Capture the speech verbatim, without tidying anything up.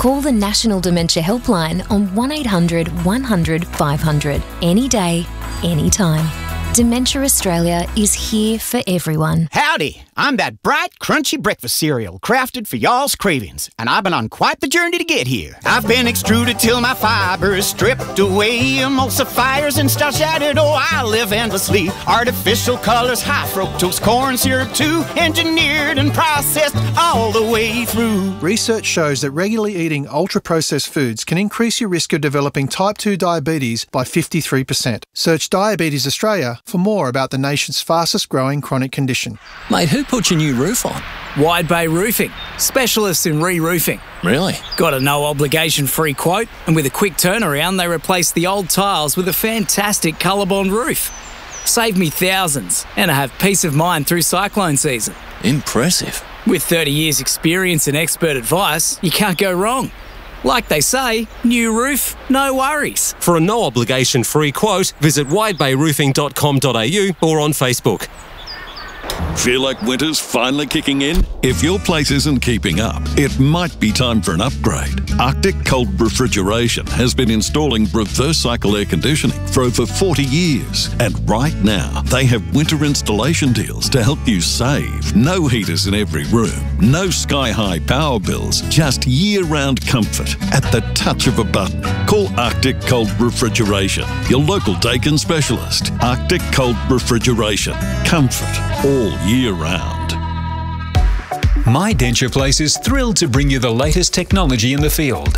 Call the National Dementia Helpline on one eight hundred one hundred five hundred any day, anytime. Dementia Australia is here for everyone. Howdy, I'm that bright, crunchy breakfast cereal crafted for y'all's cravings, and I've been on quite the journey to get here. I've been extruded till my fiber is stripped away, emulsifiers and starch added, oh, I live endlessly. Artificial colors, high fructose corn syrup too, engineered and processed all the way through. Research shows that regularly eating ultra-processed foods can increase your risk of developing type two diabetes by fifty-three percent. Search Diabetes Australia for more about the nation's fastest growing chronic condition. Mate, who put your new roof on? Wide Bay Roofing, specialists in re-roofing. Really? Got a no-obligation free quote, and with a quick turnaround, they replace the old tiles with a fantastic ColourBond roof. Save me thousands, and I have peace of mind through cyclone season. Impressive. With thirty years experience and expert advice, you can't go wrong. Like they say, new roof, no worries. For a no-obligation free quote, visit wide bay roofing dot com dot a u or on Facebook. Feel like winter's finally kicking in? If your place isn't keeping up, it might be time for an upgrade. Arctic Cold Refrigeration has been installing reverse cycle air conditioning for over forty years. And right now, they have winter installation deals to help you save. No heaters in every room, no sky-high power bills, just year-round comfort at the touch of a button. Call Arctic Cold Refrigeration, your local Dakin specialist. Arctic Cold Refrigeration. Comfort all year round. My Denture Place is thrilled to bring you the latest technology in the field.